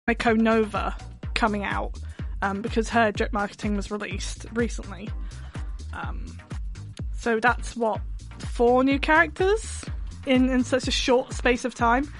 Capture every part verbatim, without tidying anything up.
Miko Nova coming out um, because her drip marketing was released recently. Um, so that's what, four new characters in, in such a short space of time,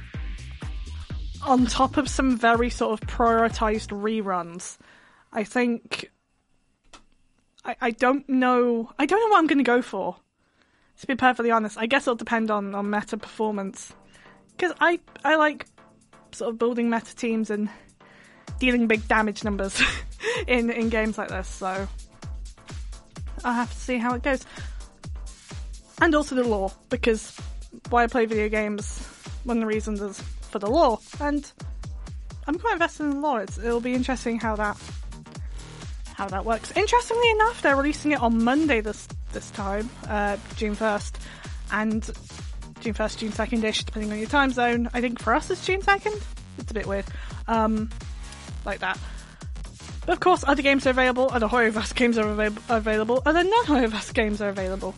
on top of some very sort of prioritized reruns. I think I, I don't know I don't know what I'm going to go for, to be perfectly honest. I guess it'll depend on, on meta performance, because I, I like sort of building meta teams and dealing big damage numbers in, in games like this, so I'll have to see how it goes. And also the lore, because why I play video games, one of the reasons is for the lore, and I'm quite invested in the lore. It's, it'll be interesting how that how that works. Interestingly enough, they're releasing it on Monday this this time, uh, June first, and June first, June second-ish, depending on your time zone. I think for us it's June second. It's a bit weird. Um, like that. But of course, other games are available, other Horrorverse games are avail- available, other non-Horrorverse games are available.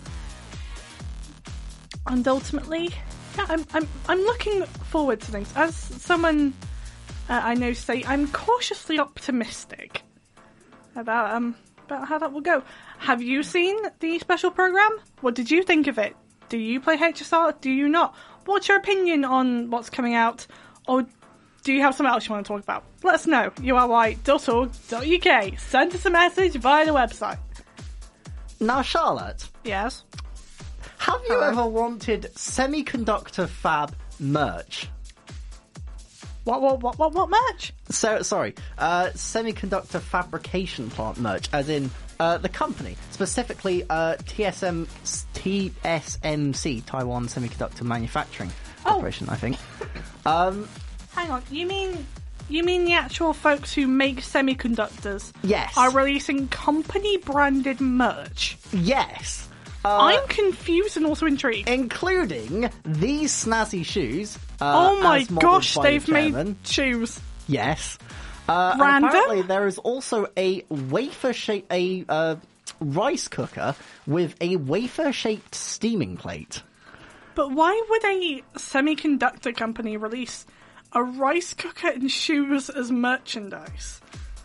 And ultimately, yeah, I'm I'm I'm looking forward to things. As someone uh, I know say, I'm cautiously optimistic about um about how that will go. Have you seen the special program? What did you think of it? Do you play H S R? Do you not? What's your opinion on what's coming out? Or do you have something else you want to talk about? Let us know. u r y dot org dot u k. Send us a message via the website. Now, Charlotte. Yes? Have you Hello. ever wanted Semiconductor Fab merch? What, what, what, what, what merch? So, sorry, uh, Semiconductor Fabrication Plant merch, as in uh, the company, specifically uh, T S M, T S M C, Taiwan Semiconductor Manufacturing Oh. Corporation, I think. Um, Hang on, you mean you mean the actual folks who make semiconductors yes. are releasing company-branded merch? Yes. Uh, I'm confused and also intrigued. including these snazzy shoes. Uh, oh my as modelled gosh, by the they've made chairman. shoes. Yes. Uh, and Random? apparently there is also a wafer-shaped, a uh, rice cooker with a wafer-shaped steaming plate. But why would a semiconductor company release a rice cooker and shoes as merchandise?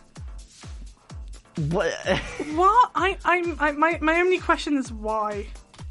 What? What? I, I'm, I, my, my only question is why.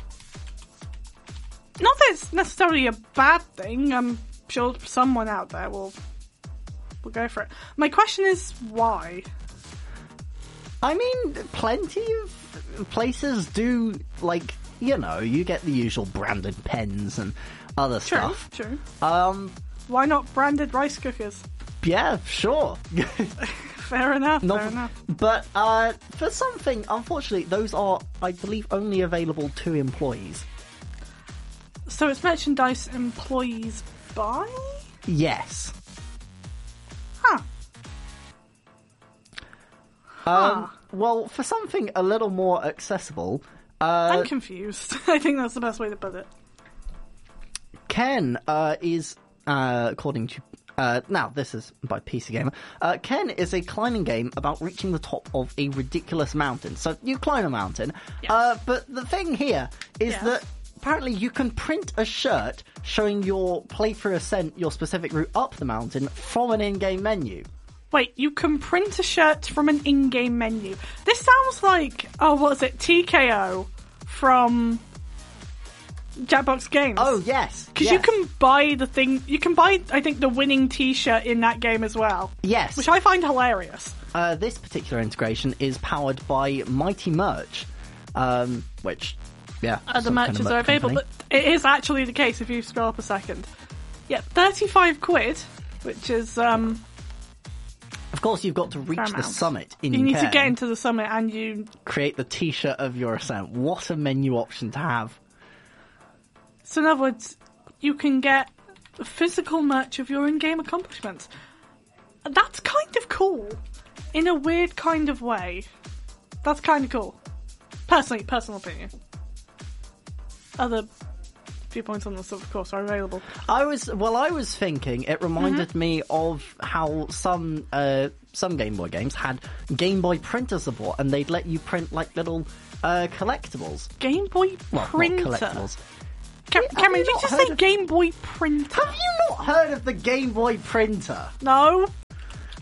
Not that it's necessarily a bad thing. I'm sure someone out there will, will go for it. My question is why. I mean, plenty of places do, like, you know, you get the usual branded pens and other True, stuff. true. Um, Why not branded rice cookers? yeah, sure. Fair enough, Not- fair enough. But uh, for something, unfortunately, those are, I believe, only available to employees. So it's merchandise employees buy? Yes. Huh. Um, well, for something a little more accessible, uh, I'm confused. I think that's the best way to put it. Ken uh, is, uh, according to... Uh, now, this is by P C Gamer. Uh, Ken is a climbing game about reaching the top of a ridiculous mountain. So you climb a mountain, Yes. uh, but the thing here is Yes. that apparently you can print a shirt showing your playthrough ascent, your specific route up the mountain, from an in-game menu. Wait, you can print a shirt from an in-game menu. This sounds like, oh, what is it, T K O from Jackbox Games. Oh, yes. Because yes. you can buy the thing, you can buy, I think, the winning t-shirt in that game as well. Yes. Which I find hilarious. Uh, this particular integration is powered by Mighty Merch, um, which, yeah. Other some kind of merchants merch are available, company. but it is actually the case if you scroll up a second. Yeah, thirty-five quid, which is, um... Of course, you've got to reach fair the amount. summit in You need to Cairn, get into the summit and you... create the t-shirt of your ascent. What a menu option to have. So in other words, you can get physical merch of your in-game accomplishments. That's kind of cool. In a weird kind of way. That's kind of cool. Personally, personal opinion. Other viewpoints on this, of course, are available. I was well. I was thinking. It reminded Mm-hmm. me of how some uh, some Game Boy games had Game Boy printer support, and they'd let you print like little uh, collectibles. Game Boy Well, printer. not collectibles. Ca- Have Cameron, you did you not just heard say of- Game Boy printer? Have you not heard of the Game Boy printer? No.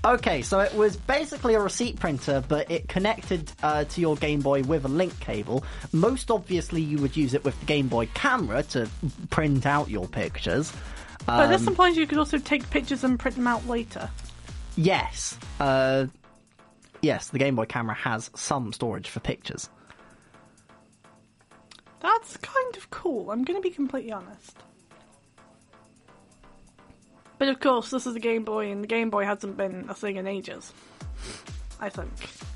Okay, so it was basically a receipt printer, but it connected uh, to your Game Boy with a link cable. Most obviously, you would use it with the Game Boy camera to print out your pictures. But Um, this implies you could also take pictures and print them out later. Yes. Uh, yes, the Game Boy camera has some storage for pictures. That's kind of cool, I'm going to be completely honest. But of course, this is a Game Boy, and the Game Boy hasn't been a thing in ages. I think.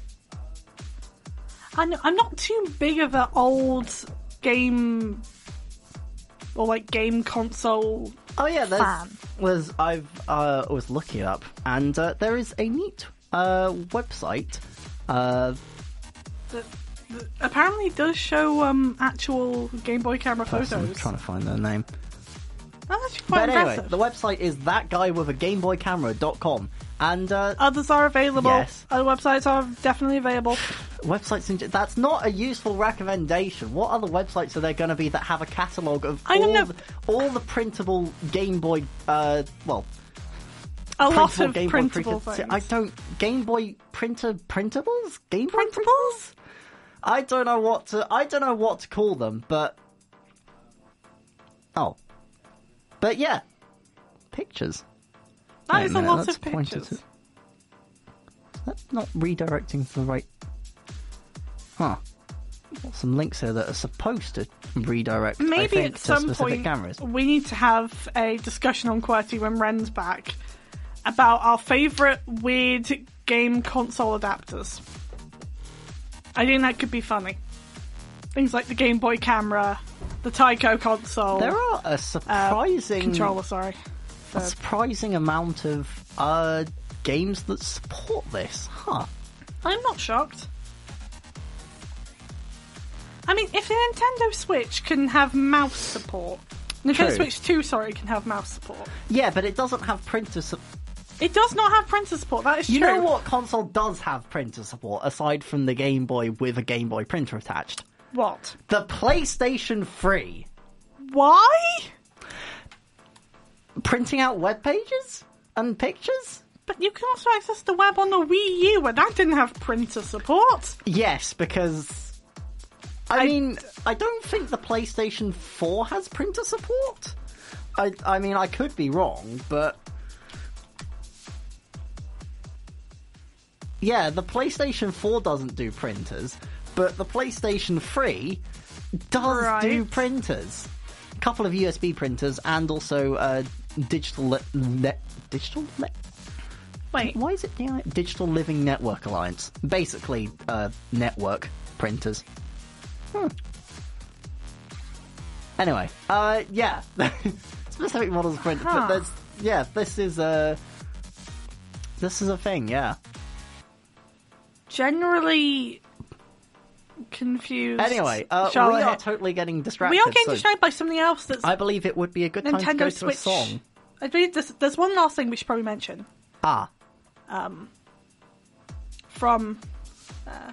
I'm I'm not too big of an old game or like game console. Oh yeah, there's, fan. there's I've uh, was looking it up, and uh, there is a neat uh, website. Uh, that, that apparently does show um actual Game Boy camera photos. I'm trying to find their name. That's actually quite But anyway, impressive. the website is that guy with a Game Boy camera dot com, and uh, Others are available. Yes. Other websites are definitely available. websites in, that's not a useful recommendation. What other websites are there going to be that have a catalogue of I don't all know. the, all the printable Game Boy? Uh, well, A lot printable of Game printable Boy things. printer. I don't Game Boy printer printables. Game Boy Printables? I don't know what to. I don't know what to call them, but oh, but yeah, pictures. That Wait is a minute, lot that's of pointed pictures. to- That's not redirecting to the right. Huh. Got some links here that are supposed to redirect. I Maybe think, at to some specific point cameras. we need to have a discussion on QWERTY when Ren's back about our favourite weird game console adapters. I think that could be funny. Things like the Game Boy camera, the Tyco console, There are a uh, surprising controller. Sorry, a So- surprising amount of uh, games that support this. Huh. I'm not shocked. I mean, if the Nintendo Switch can have mouse support, Nintendo True. Switch two, sorry, can have mouse support. Yeah, but it doesn't have printer support. It does not have printer support. That is You true. know what console does have printer support aside from the Game Boy with a Game Boy printer attached? What? The PlayStation three. Why? Printing out web pages and pictures? But you can also access the web on the Wii U, and that didn't have printer support. Yes, because I, I- mean, I don't think the PlayStation four has printer support. I I mean, I could be wrong, but yeah, the PlayStation four doesn't do printers, but the PlayStation three does Right. do printers. A couple of U S B printers and also uh, digital le- net digital le- Wait, Why is it yeah, Digital Living Network Alliance? Basically, uh, network printers. Hmm. Anyway, uh, yeah, specific models print. Huh. But there's, yeah, this is a this is a thing. Yeah. generally confused. Anyway, uh, Charlotte we are here. totally getting distracted. We are getting so distracted by something else that's I believe it would be a good time to Nintendo go to Switch. a song. I believe there's, there's one last thing we should probably mention. Ah, Um, from uh,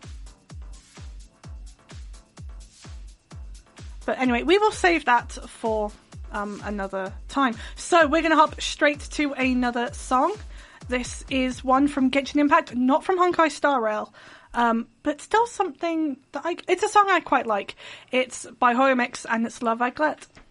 but anyway, we will save that for um, another time. So we're going to hop straight to another song. This is one from Genshin Impact, not from Honkai Star Rail, um, but still something that I. It's a song I quite like. It's by Hoyomix and it's Love Aglet.